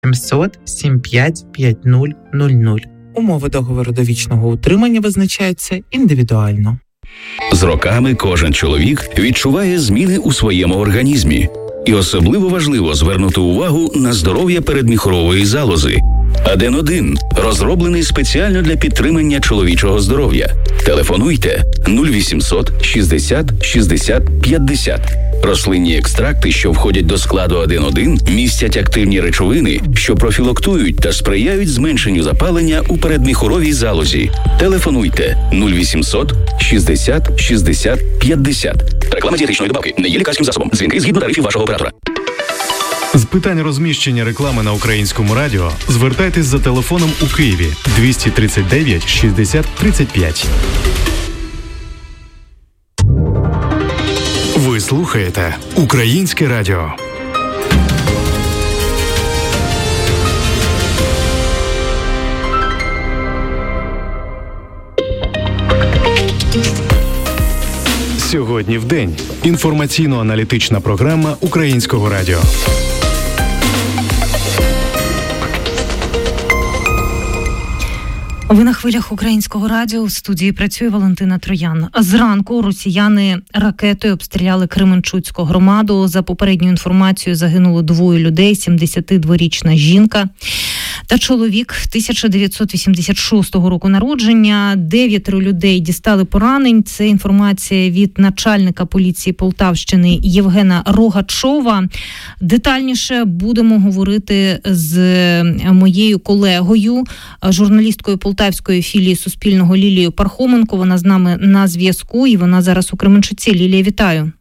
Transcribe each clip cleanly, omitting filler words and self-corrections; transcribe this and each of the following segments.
0800 75 5000. Умови договору довічного утримання визначаються індивідуально. З роками кожен чоловік відчуває зміни у своєму організмі. І особливо важливо звернути увагу на здоров'я передміхорової залози. Аден-1 розроблений спеціально для підтримання чоловічого здоров'я. Телефонуйте 0800 60 60 50. Рослинні екстракти, що входять до складу Аден-1, містять активні речовини, що профілактують та сприяють зменшенню запалення у передміхоровій залозі. Телефонуйте 0800 60 60 50. Реклама дієтичної добавки не є лікарським засобом. Дзвінки згідно тарифів вашого оператора. З питань розміщення реклами на Українському радіо звертайтесь за телефоном у Києві 239 60 35. Ви слухаєте Українське радіо. Сьогодні в день. Інформаційно-аналітична програма Українського радіо. Ви на хвилях Українського радіо. В студії працює Валентина Троян. Зранку росіяни ракетою обстріляли Кременчуцьку громаду. За попередньою інформацією, загинуло 2 людей, 72-річна жінка та чоловік 1986 року народження. 9 людей дістали поранень. Це інформація від начальника поліції Полтавщини Євгена Рогачова. Детальніше будемо говорити з моєю колегою, журналісткою Полтавської філії Суспільного Лілією Пархоменко. Вона з нами на зв'язку і вона зараз у Кременчуці. Лілія, вітаю.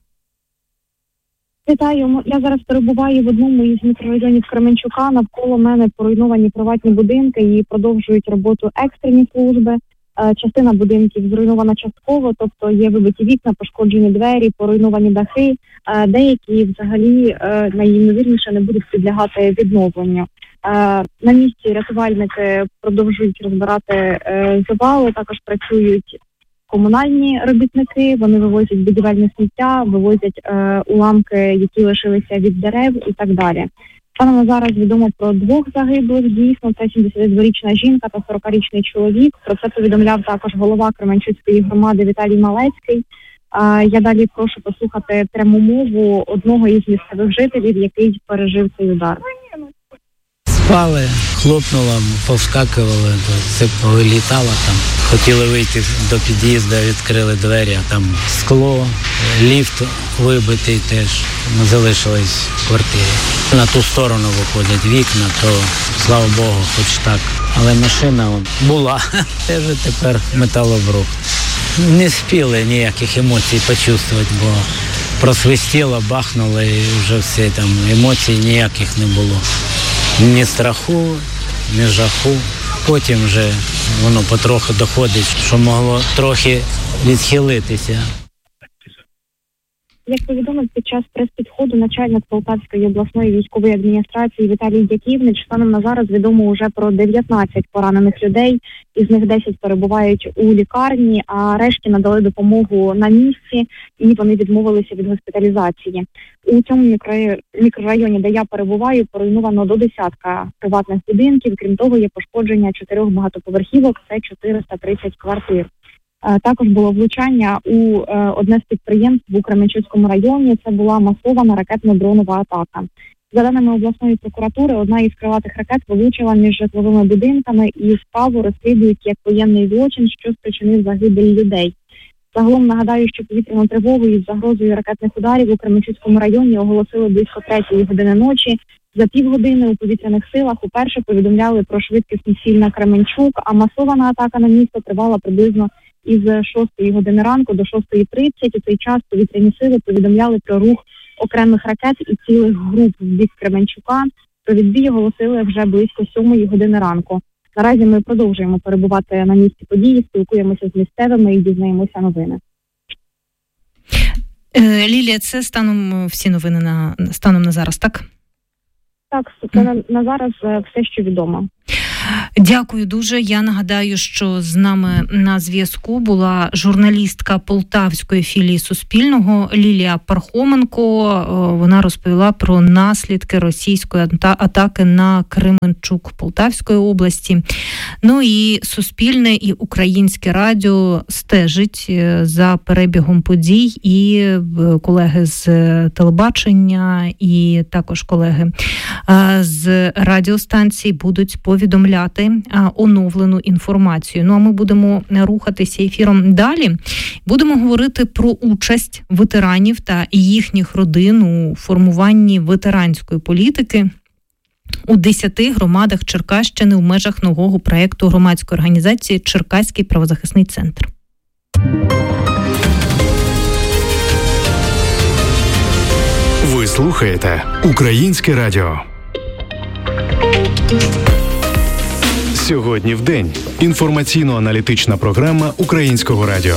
Вітаю. Я зараз перебуваю в одному із мікрорайонів Кременчука. Навколо мене поруйновані приватні будинки і продовжують роботу екстрені служби. Частина будинків зруйнована частково, тобто є вибиті вікна, пошкоджені двері, поруйновані дахи. Деякі взагалі найімовірніше не будуть підлягати відновленню. На місці рятувальники продовжують розбирати завали, також працюють комунальні робітники, вони вивозять будівельне сміття, вивозять уламки, які лишилися від дерев і так далі. Станом на зараз відомо про 2 загиблих, дійсно, це 72-річна жінка та 40-річний чоловік. Про це повідомляв також голова Кременчуцької громади Віталій Малецький. Я далі прошу послухати пряму мову одного із місцевих жителів, який пережив цей удар. Спали, хлопнуло, повскакували, все повилітало там. Хотіли вийти до під'їзду, відкрили двері, а там скло, ліфт вибитий теж. Ми залишились в квартирі. На ту сторону виходять вікна, то, слава Богу, хоч так. Але машина була, теж тепер металобрух. Не спіли ніяких емоцій почувствувати, бо просвистіло, бахнуло і вже все там, емоцій ніяких не було. Ні страху, ні жаху. Потім вже воно потроху доходить, що могло трохи відхилитися. Як повідомив під час прес-підходу начальник Полтавської обласної військової адміністрації Віталій Дяківнич, станом на зараз відомо вже про 19 поранених людей, із них 10 перебувають у лікарні, а решті надали допомогу на місці і вони відмовилися від госпіталізації. У цьому мікрорайоні, де я перебуваю, поруйновано до 10 приватних будинків, крім того є пошкодження 4 багатоповерхівок, це 430 квартир. Також було влучання у одне з підприємств у Кременчуцькому районі. Це була масована ракетно-дронова атака. За даними обласної прокуратури, одна із крилатих ракет влучила між житловими будинками і справу розслідують як воєнний злочин, що спричинив загибель людей. Загалом нагадаю, що повітряну тривогу із загрозою ракетних ударів у Кременчуцькому районі оголосили близько 3 години ночі. За півгодини у повітряних силах уперше повідомляли про швидкісну ціль на Кременчук, а масована атака на місто тривала приблизно із 6 години ранку до 6:30. У цей час повітряні сили повідомляли про рух окремих ракет і цілих груп в бік Кременчука. Про відбій оголосили вже близько 7 години ранку. Наразі ми продовжуємо перебувати на місці події, спілкуємося з місцевими і дізнаємося новини. Лілія, це станом всі новини станом на зараз, так? Так, це на зараз все, що відомо. Дякую дуже. Я нагадаю, що з нами на зв'язку була журналістка Полтавської філії Суспільного Лілія Пархоменко. Вона розповіла про наслідки російської атаки на Кременчук Полтавської області. Ну і Суспільне, і Українське радіо стежить за перебігом подій, і колеги з телебачення, і також колеги з радіостанцій будуть повідомляти оновлену інформацію. Ну а ми будемо рухатися ефіром далі. Будемо говорити про участь ветеранів та їхніх родин у формуванні ветеранської політики у 10 громадах Черкащини в межах нового проєкту громадської організації «Черкаський правозахисний центр». Ви слухаєте Українське радіо. Сьогодні в день. Інформаційно-аналітична програма Українського радіо.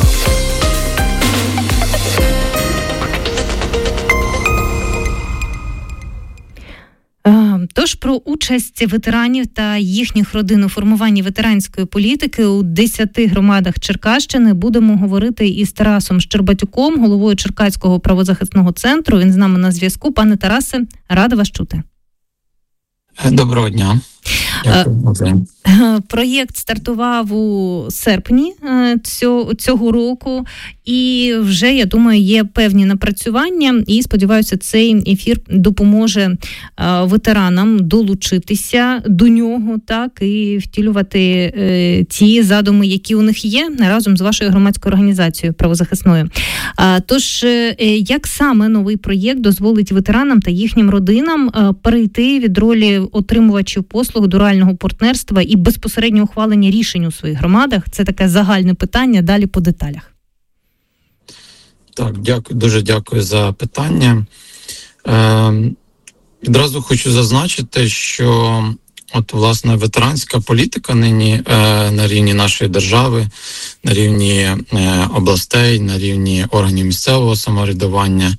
Тож про участь ветеранів та їхніх родин у формуванні ветеранської політики у 10 громадах Черкащини будемо говорити із Тарасом Щербатюком, головою Черкаського правозахисного центру. Він з нами на зв'язку. Пане Тарасе, рада вас чути. Доброго дня. Дякую. Проєкт стартував у серпні цього року, і вже, я думаю, є певні напрацювання, і, сподіваюся, цей ефір допоможе ветеранам долучитися до нього, так, і втілювати ті задуми, які у них є, разом з вашою громадською організацією правозахисною. Тож, як саме новий проєкт дозволить ветеранам та їхнім родинам перейти від ролі отримувачів послуг до реального партнерства і безпосередньо ухвалення рішень у своїх громадах? Це таке загальне питання, далі по деталях. Так, дуже дякую за питання. Відразу хочу зазначити, що власне ветеранська політика нині на рівні нашої держави, на рівні областей, на рівні органів місцевого самоврядування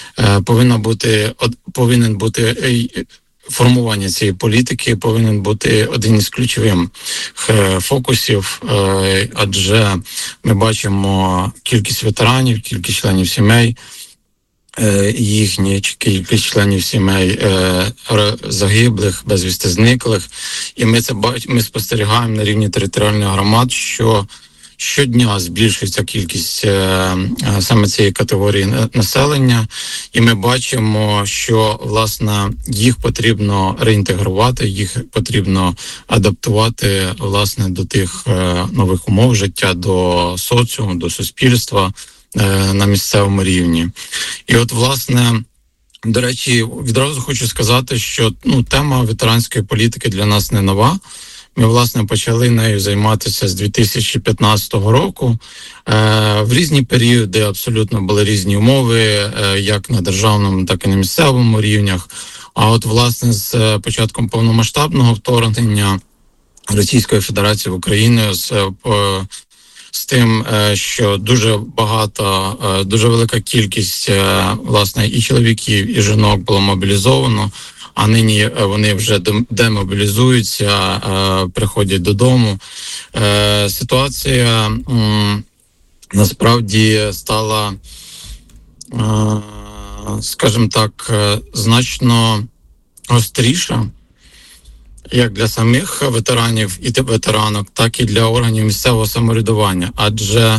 повинен бути формування цієї політики, повинен бути один із ключових фокусів, адже ми бачимо кількість ветеранів, кількість членів сімей, їхні кількість членів сімей загиблих, безвісти зниклих, і ми спостерігаємо на рівні територіальних громад, що щодня збільшується кількість саме цієї категорії населення, і ми бачимо, що, власне, їх потрібно реінтегрувати, їх потрібно адаптувати, власне, до тих нових умов життя, до соціуму, до суспільства на місцевому рівні. І власне, до речі, відразу хочу сказати, що тема ветеранської політики для нас не нова. Ми, власне, почали нею займатися з 2015 року. В різні періоди абсолютно були різні умови, як на державному, так і на місцевому рівнях. А власне, з початком повномасштабного вторгнення Російської Федерації в Україну, з тим, що дуже велика кількість, власне, і чоловіків, і жінок було мобілізовано, а нині вони вже демобілізуються, приходять додому. Ситуація насправді стала, скажімо так, значно гостріша, як для самих ветеранів і ветеранок, так і для органів місцевого самоврядування. Адже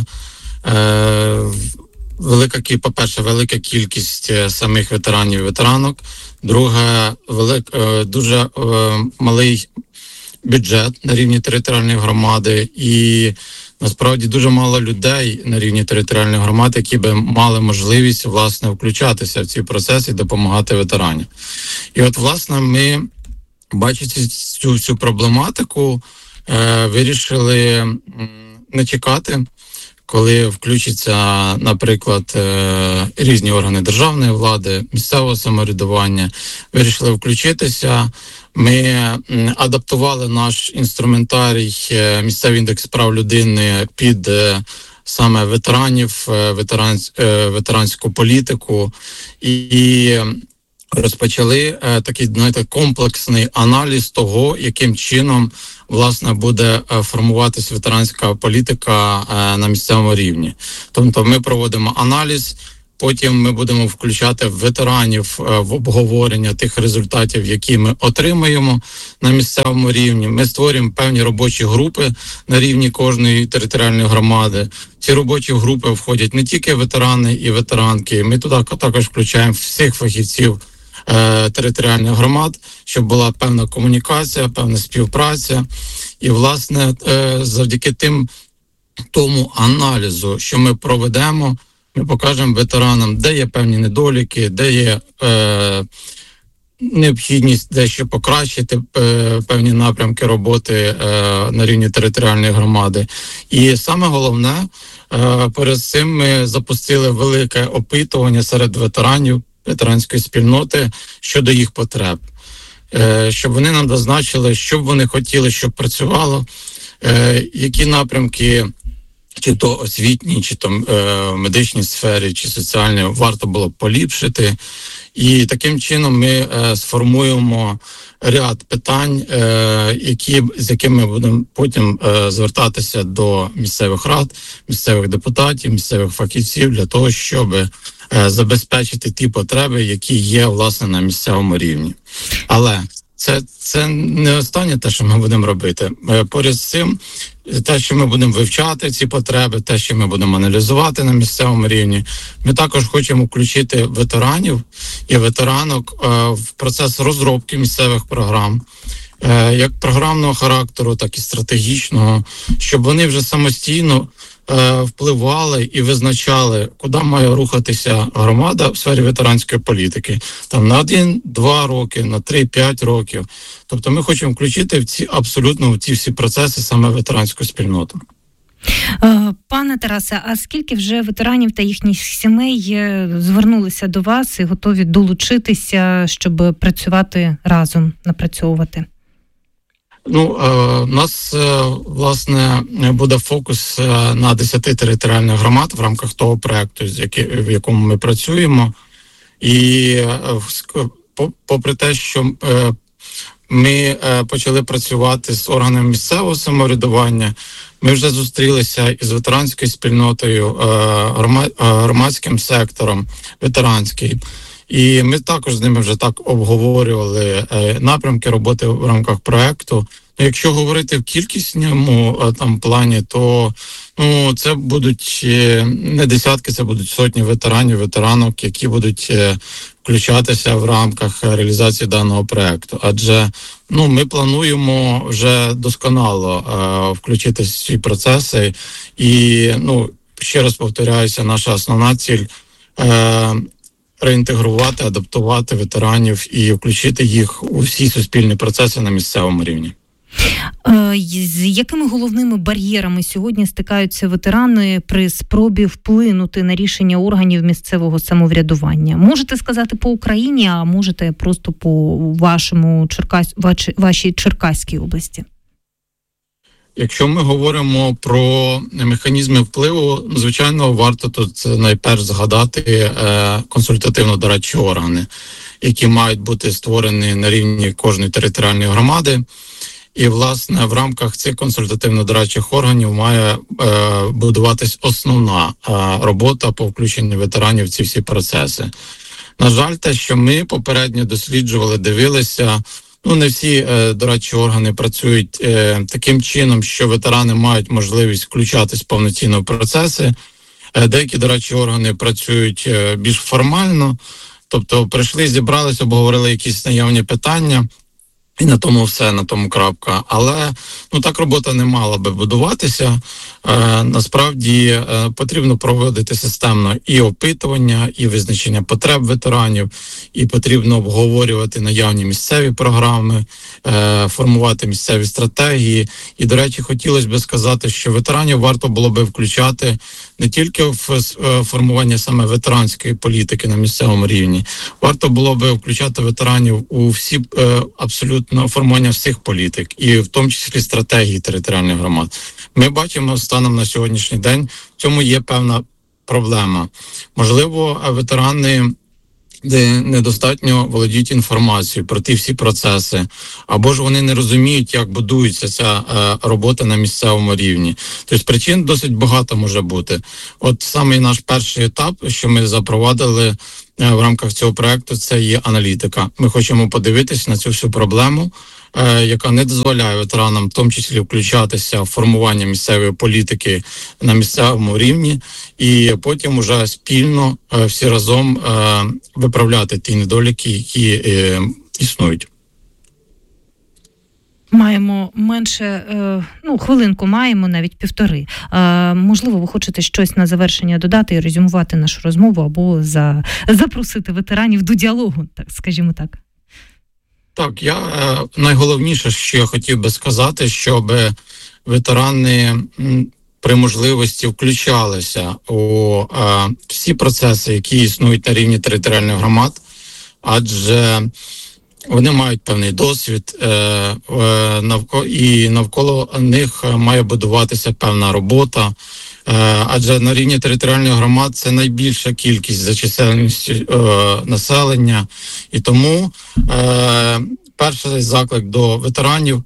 велика кількість самих ветеранів і ветеранок, друге, дуже малий бюджет на рівні територіальної громади, і насправді дуже мало людей на рівні територіальної громади, які би мали можливість, власне, включатися в ці процеси і допомагати ветеранам. І власне, ми, бачачи цю проблематику, вирішили не чекати, коли включаться, наприклад, різні органи державної влади, місцевого самоврядування, вирішили включитися. Ми адаптували наш інструментарій, місцевий індекс прав людини під саме ветеранів, ветеранську політику. І розпочали такий, знаєте, комплексний аналіз того, яким чином, власне, буде формуватись ветеранська політика на місцевому рівні. Тобто ми проводимо аналіз, потім ми будемо включати ветеранів в обговорення тих результатів, які ми отримаємо на місцевому рівні. Ми створюємо певні робочі групи на рівні кожної територіальної громади. Ці робочі групи входять не тільки ветерани і ветеранки, ми туди також включаємо всіх фахівців територіальних громад, щоб була певна комунікація, певна співпраця. І, власне, завдяки тому аналізу, що ми проведемо, ми покажемо ветеранам, де є певні недоліки, де є необхідність дещо покращити певні напрямки роботи на рівні територіальної громади. І саме головне, перед цим ми запустили велике опитування серед ветеранів, ветеранської спільноти щодо їх потреб. Щоб вони нам зазначили, що б вони хотіли, щоб працювало, які напрямки, чи то освітні, чи то медичній сфері, чи соціальні, варто було б поліпшити. І таким чином ми сформуємо ряд питань, з якими ми будемо потім звертатися до місцевих рад, місцевих депутатів, місцевих фахівців для того, щоб забезпечити ті потреби, які є, власне, на місцевому рівні. Але це не останнє те, що ми будемо робити. Поряд з цим, те, що ми будемо вивчати ці потреби, те, що ми будемо аналізувати на місцевому рівні, ми також хочемо включити ветеранів і ветеранок в процес розробки місцевих програм, як програмного характеру, так і стратегічного, щоб вони вже самостійно впливали і визначали, куди має рухатися громада в сфері ветеранської політики. Там на 1-2 роки, на 3-5 років. Тобто ми хочемо включити в ці всі процеси саме ветеранську спільноту. Пане Тарасе, а скільки вже ветеранів та їхніх сімей звернулися до вас і готові долучитися, щоб працювати разом, напрацьовувати? У нас, власне, буде фокус на 10 територіальних громад в рамках того проєкту, в якому ми працюємо. І попри те, що ми почали працювати з органами місцевого самоврядування, ми вже зустрілися із ветеранською спільнотою, громадським сектором, ветеранський. І ми також з ними вже так обговорювали напрямки роботи в рамках проекту. Якщо говорити в кількісному плані, то це будуть не десятки, це будуть сотні ветеранів, ветеранок, які будуть включатися в рамках реалізації даного проекту. Адже ми плануємо вже досконало включити ці процеси. І ще раз повторяюся, наша основна ціль реінтегрувати, адаптувати ветеранів і включити їх у всі суспільні процеси на місцевому рівні. З якими головними бар'єрами сьогодні стикаються ветерани при спробі вплинути на рішення органів місцевого самоврядування? Можете сказати по Україні, а можете просто по вашій Черкаській області? Якщо ми говоримо про механізми впливу, звичайно, варто тут найперш згадати консультативно-дорадчі органи, які мають бути створені на рівні кожної територіальної громади. І, власне, в рамках цих консультативно-дорадчих органів має будуватись основна робота по включенню ветеранів в ці всі процеси. На жаль, те, що ми попередньо досліджували, дивилися, не всі дорадчі органи працюють таким чином, що ветерани мають можливість включатись повноцінно в процеси. Деякі дорадчі органи працюють більш формально, тобто прийшли, зібралися, обговорили якісь наявні питання, і на тому все, на тому крапка. Але так робота не мала би будуватися. Насправді потрібно проводити системно і опитування, і визначення потреб ветеранів, і потрібно обговорювати наявні місцеві програми, формувати місцеві стратегії. І, до речі, хотілося б сказати, що ветеранів варто було би включати не тільки в формування саме ветеранської політики на місцевому рівні, варто було би включати ветеранів у всі абсолютно формування всіх політик, і в тому числі стратегії територіальних громад. Ми бачимо станом на сьогоднішній день, в цьому є певна проблема. Можливо, ветерани де недостатньо володіють інформацією про ті всі процеси, або ж вони не розуміють, як будується ця робота на місцевому рівні. Тобто причин досить багато може бути. От саме наш перший етап, що ми запровадили в рамках цього проекту, це є аналітика. Ми хочемо подивитися на цю всю проблему, яка не дозволяє ветеранам в тому числі включатися в формування місцевої політики на місцевому рівні, і потім уже спільно всі разом виправляти ті недоліки, які існують. Маємо менше, хвилинку маємо, навіть півтори. Можливо, ви хочете щось на завершення додати і резюмувати нашу розмову або запросити ветеранів до діалогу, так скажімо так. Так, найголовніше, що я хотів би сказати, щоб ветерани при можливості включалися у всі процеси, які існують на рівні територіальних громад, адже вони мають певний досвід, і навколо них має будуватися певна робота, адже на рівні територіальних громад це найбільша кількість за чисельністю населення, і тому перший заклик до ветеранів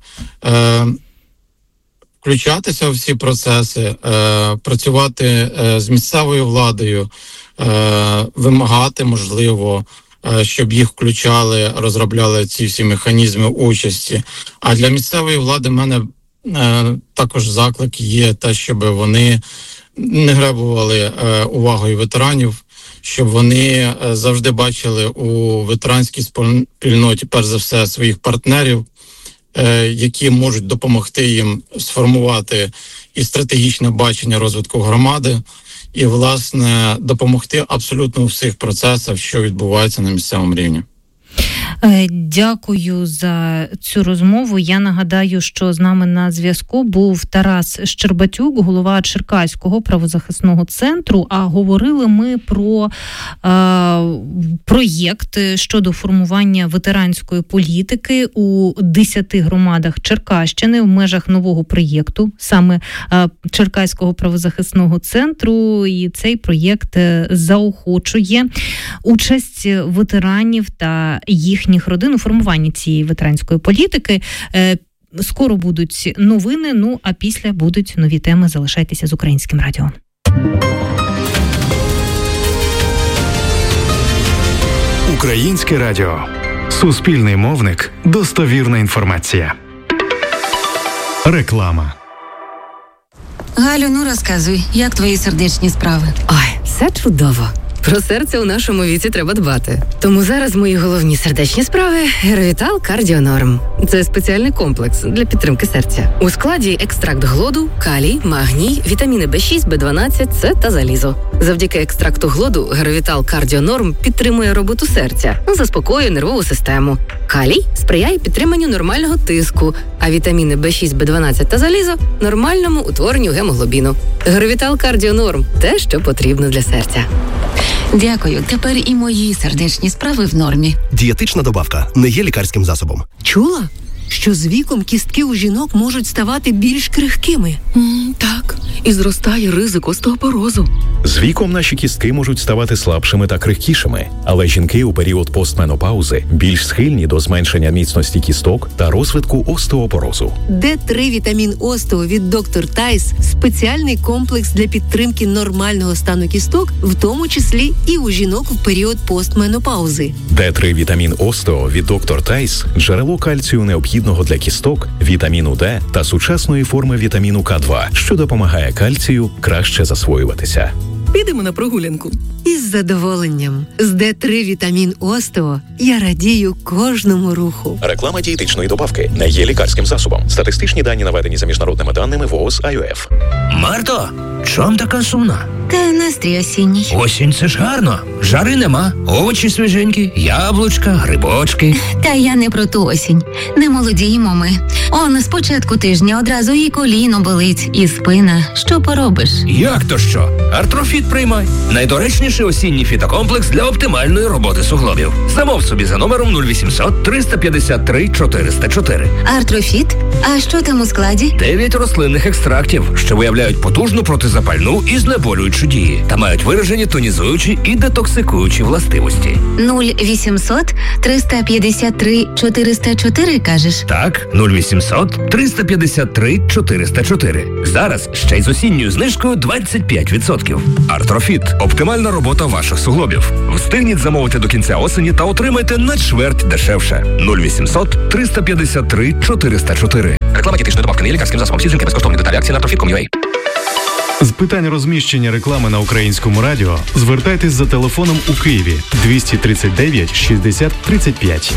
включатися у всі процеси, працювати з місцевою владою, вимагати, можливо, щоб їх включали, розробляли ці всі механізми участі. А для місцевої влади в мене також заклик є те, щоб вони не гребували увагою ветеранів, щоб вони завжди бачили у ветеранській спільноті, перш за все, своїх партнерів, які можуть допомогти їм сформувати і стратегічне бачення розвитку громади, і, власне, допомогти абсолютно у всіх процесах, що відбувається на місцевому рівні. Дякую за цю розмову. Я нагадаю, що з нами на зв'язку був Тарас Щербатюк, голова Черкаського правозахисного центру, а говорили ми про проєкт щодо формування ветеранської політики у 10 громадах Черкащини в межах нового проєкту, саме Черкаського правозахисного центру, і цей проєкт заохочує участь ветеранів та їхніх родин у формуванні цієї ветеранської політики. Скоро будуть новини, а після будуть нові теми. Залишайтеся з Українським радіо. Українське радіо. Суспільний мовник. Достовірна інформація. Реклама. Галю, розказуй, як твої сердечні справи? Ой, все чудово. Про серце у нашому віці треба дбати. Тому зараз мої головні сердечні справи – Геровітал Кардіонорм. Це спеціальний комплекс для підтримки серця. У складі екстракт глоду, калій, магній, вітаміни B6, B12, С та залізо. Завдяки екстракту глоду Геровітал Кардіонорм підтримує роботу серця, заспокоює нервову систему. Калій сприяє підтриманню нормального тиску, а вітаміни B6, B12 та залізо – нормальному утворенню гемоглобіну. Геровітал Кардіонорм – те, що потрібно для серця. Дякую. Тепер і мої сердечні справи в нормі. Дієтична добавка не є лікарським засобом. Чула, що з віком кістки у жінок можуть ставати більш крихкими? Так, і зростає ризик остеопорозу. З віком наші кістки можуть ставати слабшими та крихкішими, але жінки у період постменопаузи більш схильні до зменшення міцності кісток та розвитку остеопорозу. Д3 вітамін остео від доктор Тайс – спеціальний комплекс для підтримки нормального стану кісток, в тому числі і у жінок в період постменопаузи. Д3 вітамін остео від доктор Тайс – джерело кальцію необхідного для кісток, вітаміну Д та сучасної форми вітаміну К2, що допомагає кальцію краще засвоюватися. Підемо на прогулянку. Із задоволенням. З Д3 вітамін остео я радію кожному руху. Реклама дієтичної добавки не є лікарським засобом. Статистичні дані наведені за міжнародними даними ВООЗ АЮФ. Марто, чом така сумна? Та настрій осінній. Осінь – це ж гарно. Жари нема, овочі свіженькі, яблучка, грибочки. Та я не про ту осінь. Не молодіємо ми. Он, з початку тижня одразу і коліно болить, і спина. Що поробиш? Як то що? Артрофіт приймай. Найдоречніший осінній фітокомплекс для оптимальної роботи суглобів. Замов собі за номером 0800 353 404. Артрофіт? А що там у складі? 9 рослинних екстрактів, що виявляють потужну протизапальну і знеболюючу швидше дії та мають виражені тонізуючі і детоксикуючі властивості. 0800 353 404, кажеш? Так, 0800 353 404. Зараз ще й з осінньою знижкою 25%. Артрофіт – оптимальна робота ваших суглобів. Встигніть замовити до кінця осені та отримайте на чверть дешевше. 0800 353 404. Реклама дієтичної добавки не є лікарським засобом. Всі жінки безкоштовні. Деталі акції на artrofit.com.ua. З питань розміщення реклами на Українському радіо звертайтесь за телефоном у Києві 239 60 35.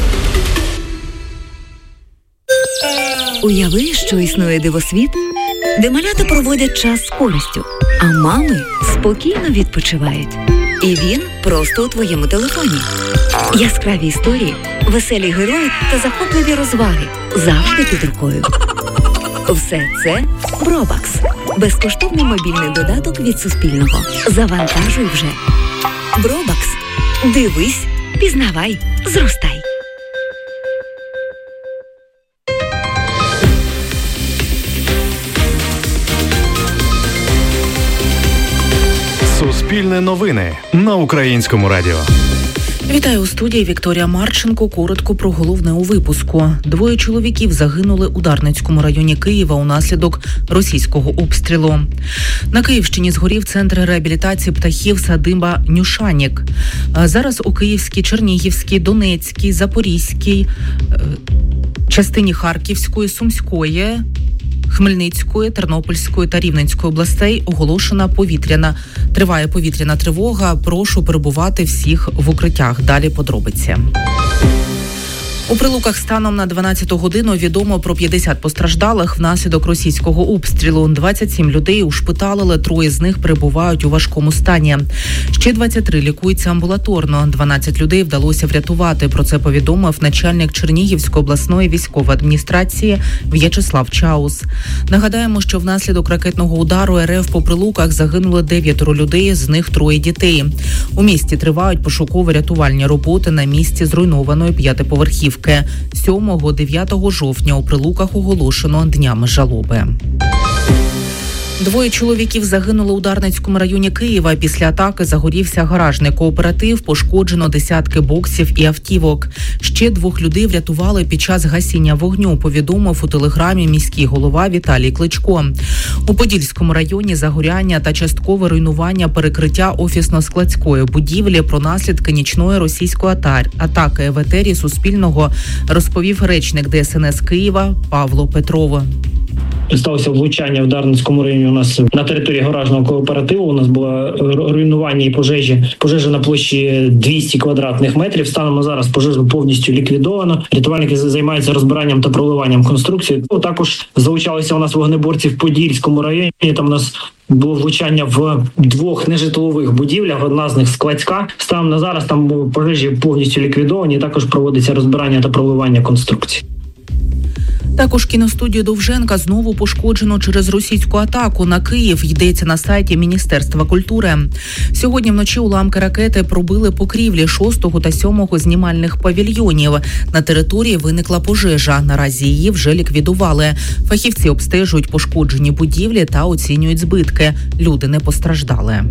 Уяви, що існує дивосвіт, де малята проводять час з користю, а мами спокійно відпочивають. І він просто у твоєму телефоні. Яскраві історії, веселі герої та захопливі розваги завжди під рукою. Все це Бробакс. Безкоштовний мобільний додаток від Суспільного. Завантажуй вже. Бробакс. Дивись, пізнавай, зростай. Суспільне новини на Українському радіо. Вітаю у студії Вікторія Марченко. Коротко про головне у випуску. 2 чоловіків загинули у Дарницькому районі Києва унаслідок російського обстрілу. На Київщині згорів центр реабілітації птахів садиба Нюшанік. Зараз у Київській, Чернігівській, Донецькій, Запорізькій, частині Харківської, Сумської, Хмельницької, Тернопільської та Рівненської областей триває повітряна тривога. Прошу перебувати всіх в укриттях. Далі подробиці. У Прилуках станом на 12 годину відомо про 50 постраждалих внаслідок російського обстрілу. 27 людей ушпиталили, 3 з них перебувають у важкому стані. Ще 23 лікуються амбулаторно. 12 людей вдалося врятувати. Про це повідомив начальник Чернігівської обласної військової адміністрації В'ячеслав Чаус. Нагадаємо, що внаслідок ракетного удару РФ по Прилуках загинули 9 людей, з них 3 дітей. У місті тривають пошуково-рятувальні роботи на місці зруйнованої 5-поверхівки. 7-9 жовтня у Прилуках оголошено днями жалоби. 2 чоловіків загинули у Дарницькому районі Києва. Після атаки загорівся гаражний кооператив, пошкоджено десятки боксів і автівок. Ще 2 людей врятували під час гасіння вогню, повідомив у телеграмі міський голова Віталій Кличко. У Подільському районі загоряння та часткове руйнування перекриття офісно-складської будівлі. Про наслідки нічної російської атаки в етері Суспільного розповів речник ДСНС Києва Павло Петров. Сталося влучання в Дарницькому районі у нас на території гаражного кооперативу. У нас було руйнування і пожежа на площі 200 квадратних метрів. Станом на зараз пожежу повністю ліквідовано. Рятувальники займаються розбиранням та проливанням конструкції. Також залучалися у нас вогнеборці в Подільському районі. Там у нас було влучання в 2 нежитлових будівлях, одна з них складська. Станом на зараз там пожежі повністю ліквідовані. Також проводиться розбирання та проливання конструкцій. Також кіностудію Довженка знову пошкоджено через російську атаку на Київ, йдеться на сайті Міністерства культури. Сьогодні вночі уламки ракети пробили покрівлі 6-го та 7-го знімальних павільйонів. На території виникла пожежа. Наразі її вже ліквідували. Фахівці обстежують пошкоджені будівлі та оцінюють збитки. Люди не постраждали.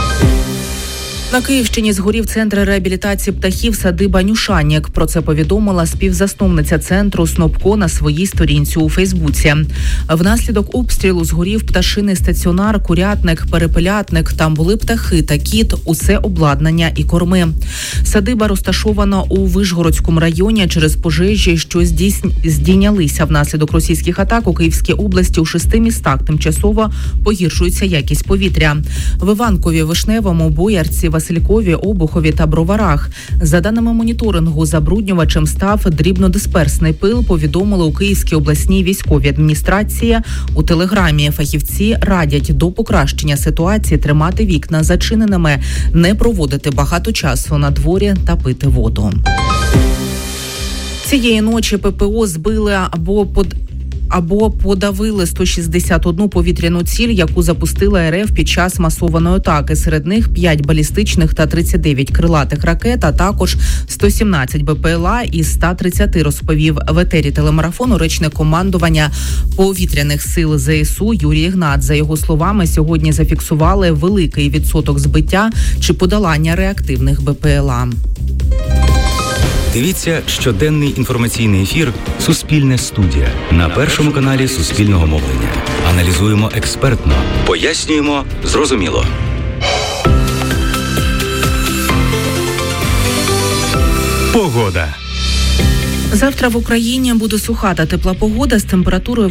На Київщині згорів центр реабілітації птахів садиба Нюшанік. Про це повідомила співзасновниця центру Снопко на своїй сторінці у Фейсбуці. Внаслідок обстрілу згорів пташиний стаціонар, курятник, перепелятник. Там були птахи та кіт, усе обладнання і корми. Садиба розташована у Вишгородському районі. Через пожежі, що здійнялися внаслідок російських атак у Київській області, у 6 містах тимчасово погіршується якість повітря. В Іванкові, Вишневому, Боярці, Василькові, Обухові та Броварах. За даними моніторингу, забруднювачем став дрібнодисперсний пил, повідомили у Київській обласній військовій адміністрації. У телеграмі фахівці радять до покращення ситуації тримати вікна зачиненими, не проводити багато часу на дворі та пити воду. Цієї ночі ППО збили або подавили 161 повітряну ціль, яку запустила РФ під час масованої атаки. Серед них 5 балістичних та 39 крилатих ракет, а також 117 БПЛА із 130, розповів в етері телемарафону речник командування повітряних сил ЗСУ Юрій Ігнат. За його словами, сьогодні зафіксували великий відсоток збиття чи подолання реактивних БПЛА. Дивіться щоденний інформаційний ефір «Суспільне студія» на Першому каналі Суспільного мовлення. Аналізуємо експертно, пояснюємо зрозуміло. Погода. Завтра в Україні буде суха та тепла погода з температурою